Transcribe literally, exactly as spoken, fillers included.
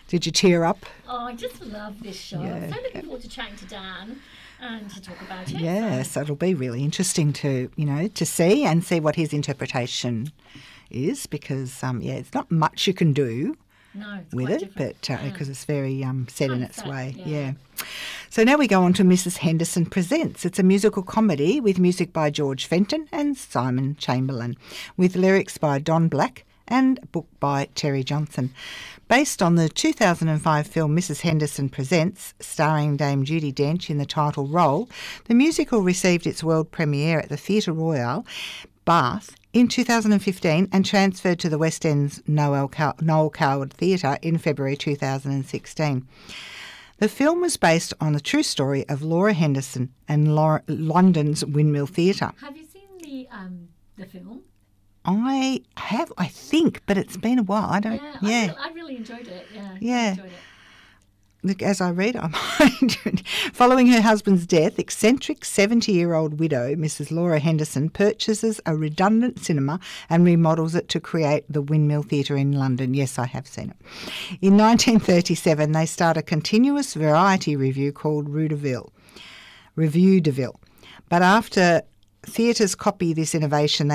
Did you tear up? Oh, I just love this show. Yeah. I'm so looking forward to chatting to Dan and to talk about it. Yes, So. it'll be really interesting to, you know, to see and see what his interpretation is because, um, yeah, it's not much you can do No, it's with quite it, different. but Yeah. because it's very um, set in Kind its set, way. yeah. Yeah. So now we go on to Missus Henderson Presents. It's a musical comedy with music by George Fenton and Simon Chamberlain, with lyrics by Don Black and a book by Terry Johnson. Based on the two thousand five film Missus Henderson Presents, starring Dame Judi Dench in the title role, the musical received its world premiere at the Theatre Royal, Bath, in two thousand fifteen and transferred to the West End's Noel, Cow- Noel Coward Theatre in February two thousand sixteen. The film was based on the true story of Laura Henderson and Laura- London's Windmill Theatre. Have you seen the um the film? I have, I think, but it's been a while. I don't, Yeah, yeah. I, really, I really enjoyed it. Yeah, I Yeah. enjoyed it. Look, as I read, I might. Following her husband's death, eccentric seventy-year-old widow Missus Laura Henderson purchases a redundant cinema and remodels it to create the Windmill Theatre in London. Yes, I have seen it. In nineteen thirty-seven, they start a continuous variety review called Rue de Ville, Revue de Ville. But after theatres copy this innovation,